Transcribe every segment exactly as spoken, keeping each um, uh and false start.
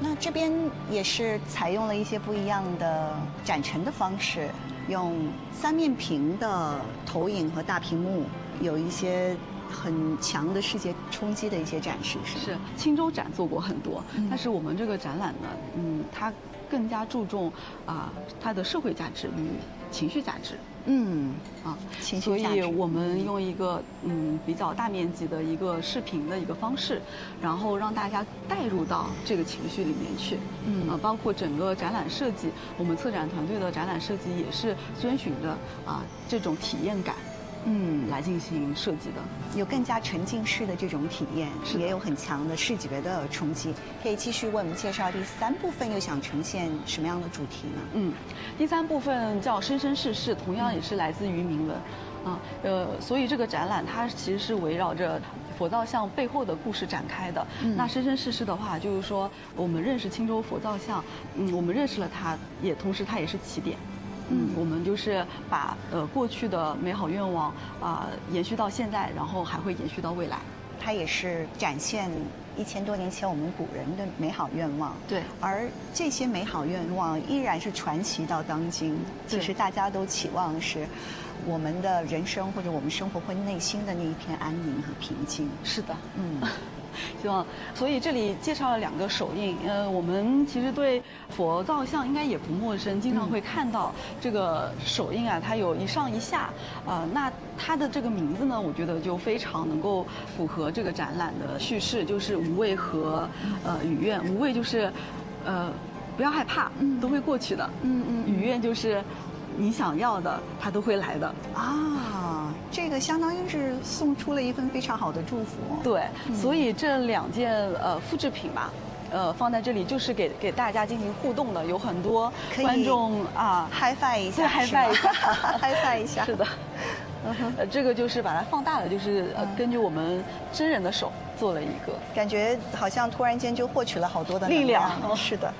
那这边也是采用了一些不一样的展陈的方式，用三面屏的投影和大屏幕，有一些很强的视觉冲击的一些展示，是吗？ 是青州展做过很多， 嗯、 但是我们这个展览呢，嗯，它更加注重啊、呃、它的社会价值与情绪价值。 嗯啊， 情绪所价值以我们用一个嗯比较大面积的一个视频的一个方式，然后让大家带入到这个情绪里面去。 嗯啊，包括整个展览设计，我们策展团队的展览设计也是遵循着啊这种体验感， 嗯， 来进行设计的。 有更加沉浸式的这种体验，也有很强的视觉的冲击。可以继续为我们介绍第三部分，又想呈现什么样的主题呢？ 嗯，第三部分叫生生世世，同样也是来自于铭文，啊，呃，所以这个展览它其实是围绕着佛造像背后的故事展开的。嗯、那生生世世的话，就是说我们认识青州佛造像，嗯，我们认识了它，也同时它也是起点。嗯，我们就是把呃过去的美好愿望啊、呃、延续到现在，然后还会延续到未来。 它也是展现一千多年前我们古人的美好愿望。 对， 而这些美好愿望依然是传奇到当今。其实大家都期望是我们的人生或者我们生活会内心的那一片安宁和平静。 是的， 嗯。 希望，所以这里介绍了两个手印。呃，我们其实对佛造像应该也不陌生，经常会看到这个手印啊，它有一上一下。呃，那它的这个名字呢，我觉得就非常能够符合这个展览的叙事，就是无畏和呃与愿。无畏就是，呃，不要害怕，都会过去的。 嗯嗯。 与愿就是你想要的，它都会来的。 啊，这个相当于是送出了一份非常好的祝福。 对，嗯、所以这两件呃复制品吧，呃放在这里就是给给大家进行互动的，有很多观众啊嗨翻一下， 嗨翻一下， 嗨翻一下。 是的，嗯哼，呃，这个就是把它放大了，就是呃根据我们真人的手做了一个， 感觉好像突然间就获取了好多的力量。 是的。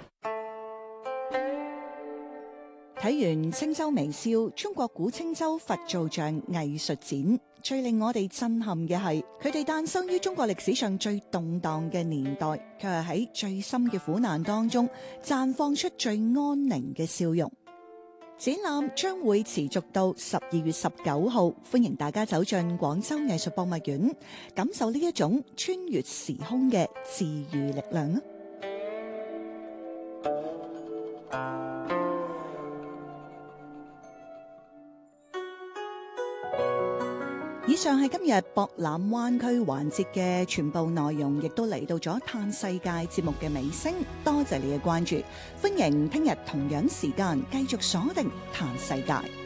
睇完青州微笑中國古青州佛造像藝術展，最令我哋震撼嘅係佢哋誕生於中國歷史上最動盪嘅年代，卻係喺最深嘅苦難當中綻放出最安寧嘅笑容。展覽將會持續到十二月十九號，歡迎大家走進廣州藝術博物院，感受呢一種穿越時空嘅治癒力量啊！以上係今日博覽灣區環節嘅全部內容，亦都嚟到咗嘆世界節目嘅尾聲。多謝你嘅關注，歡迎聽日同樣時間繼續鎖定嘆世界。